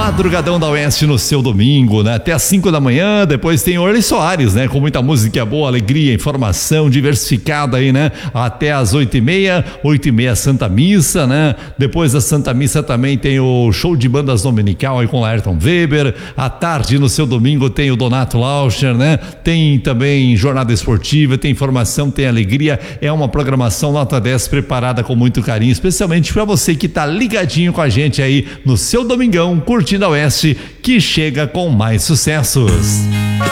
Madrugadão da Oeste no seu domingo, né? Até às 5 da manhã, depois tem Orley Soares, né? Com muita música boa, alegria, informação diversificada aí, né? Até às 8h30, Santa Missa, né? Depois da Santa Missa também tem o show de bandas dominical aí com o Ayrton Weber. À tarde, no seu domingo, tem o Donato Lauscher, né? Tem também jornada esportiva, tem informação, tem alegria. É uma programação nota 10 preparada com muito carinho, especialmente para você que tá ligadinho com a gente aí no seu domingão, curtindo a Oeste, que chega com mais sucessos.